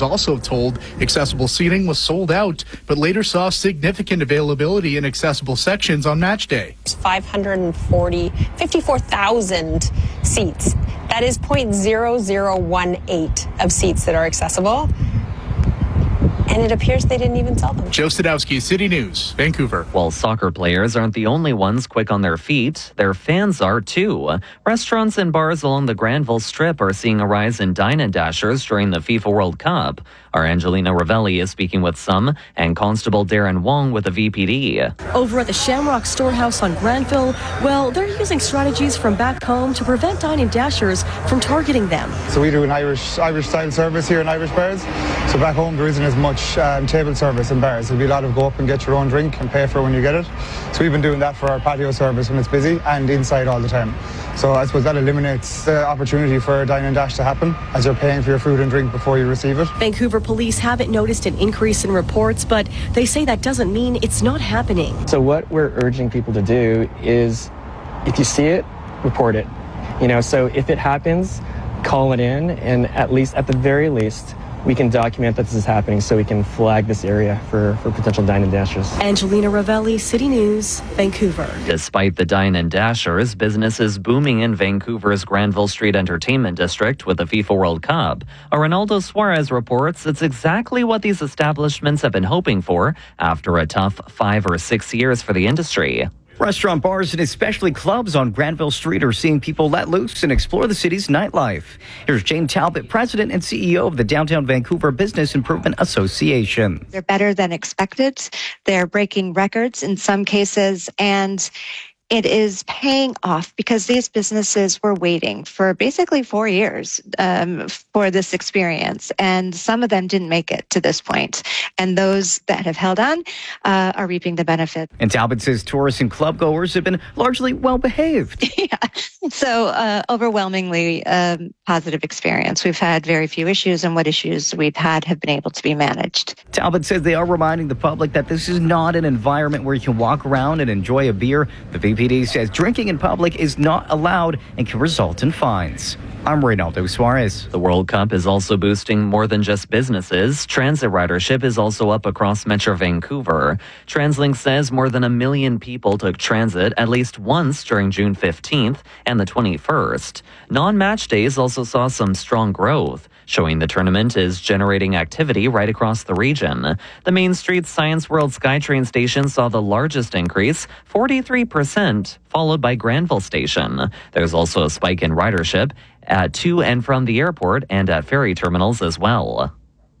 was also told accessible seating was sold out, but later saw significant availability in accessible sections on match day. 54,000 seats. That is 0.0018 of seats that are accessible. And it appears they didn't even sell them. Joe Sadowski, City News, Vancouver. While soccer players aren't the only ones quick on their feet, their fans are too. Restaurants and bars along the Granville Strip are seeing a rise in dine-and-dashers during the FIFA World Cup. Our Angelina Ravelli is speaking with some, and Constable Darren Wong with the VPD. Over at the Shamrock Storehouse on Granville, well, they're using strategies from back home to prevent dine-and-dashers from targeting them. So we do an Irish-style service here in Irish bars. So back home there isn't as much table service in bars. There'll be a lot of go up and get your own drink and pay for it when you get it. So we've been doing that for our patio service when it's busy and inside all the time. So I suppose that eliminates the opportunity for a dine and dash to happen as you're paying for your food and drink before you receive it. Vancouver police haven't noticed an increase in reports, but they say that doesn't mean it's not happening. So what we're urging people to do is, if you see it, report it. So if it happens, call it in, and at the very least, we can document that this is happening so we can flag this area for potential dine-and-dashers. Angelina Ravelli, City News, Vancouver. Despite the dine-and-dashers, business is booming in Vancouver's Granville Street Entertainment District with the FIFA World Cup. Ronaldo Suarez reports it's exactly what these establishments have been hoping for after a tough 5 or 6 years for the industry. Restaurant, bars, and especially clubs on Granville Street are seeing people let loose and explore the city's nightlife. Here's Jane Talbot, President and CEO of the Downtown Vancouver Business Improvement Association. They're better than expected. They're breaking records in some cases, and it is paying off because these businesses were waiting for basically 4 years for this experience, and some of them didn't make it to this point. And those that have held on are reaping the benefit. And Talbot says tourists and club goers have been largely well behaved. Yeah, so overwhelmingly positive experience. We've had very few issues, and what issues we've had have been able to be managed. Talbot says they are reminding the public that this is not an environment where you can walk around and enjoy a beer. The VPD says drinking in public is not allowed and can result in fines. I'm Reynaldo Suarez. The World Cup is also boosting more than just businesses. Transit ridership is also up across Metro Vancouver. TransLink says more than 1 million people took transit at least once during June 15th and the 21st. Non-match days also saw some strong growth, showing the tournament is generating activity right across the region. The Main Street Science World SkyTrain station saw the largest increase, 43%, followed by Granville Station. There's also a spike in ridership to and from the airport and at ferry terminals as well.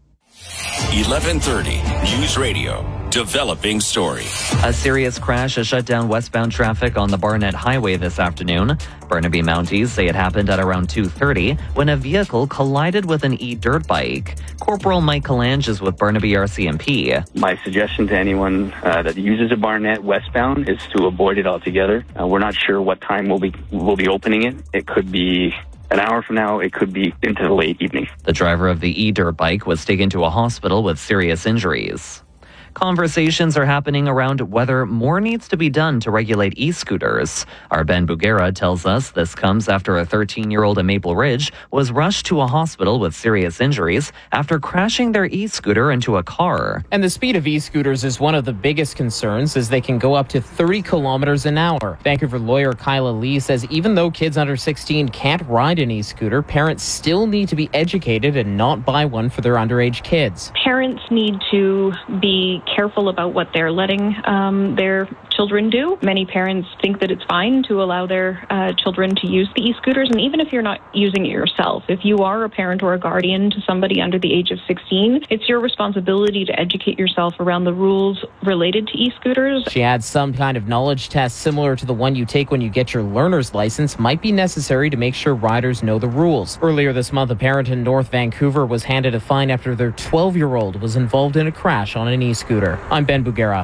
1130 News Radio. Developing story. A serious crash has shut down westbound traffic on the Barnett Highway this afternoon. Burnaby Mounties say it happened at around 2:30 when a vehicle collided with an e-dirt bike. Corporal Mike Calange is with Burnaby RCMP. My suggestion to anyone that uses a Barnett westbound is to avoid it altogether. We're not sure what time we'll be opening it. It could be an hour from now, it could be into the late evening. The driver of the e-dirt bike was taken to a hospital with serious injuries. Conversations are happening around whether more needs to be done to regulate e-scooters. Our Ben Bugera tells us this comes after a 13-year-old in Maple Ridge was rushed to a hospital with serious injuries after crashing their e-scooter into a car. And the speed of e-scooters is one of the biggest concerns, as they can go up to 30 kilometers an hour. Vancouver lawyer Kyla Lee says even though kids under 16 can't ride an e-scooter, parents still need to be educated and not buy one for their underage kids. Parents need to be careful about what they're letting their children do. Many parents think that it's fine to allow their children to use the e-scooters, and even if you're not using it yourself, if you are a parent or a guardian to somebody under the age of 16, it's your responsibility to educate yourself around the rules related to e-scooters. She adds some kind of knowledge test similar to the one you take when you get your learner's license might be necessary to make sure riders know the rules. Earlier this month, a parent in North Vancouver was handed a fine after their 12-year-old was involved in a crash on an e-scooter. I'm Ben Bugera.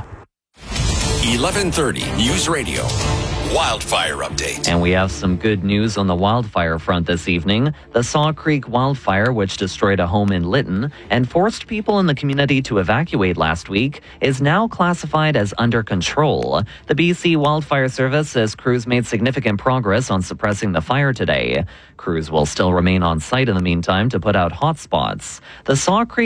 1130 News Radio. Wildfire update. And we have some good news on the wildfire front this evening. The Saw Creek wildfire, which destroyed a home in Lytton and forced people in the community to evacuate last week, is now classified as under control. The BC Wildfire Service says crews made significant progress on suppressing the fire today. Crews will still remain on site in the meantime to put out hotspots. The Saw Creek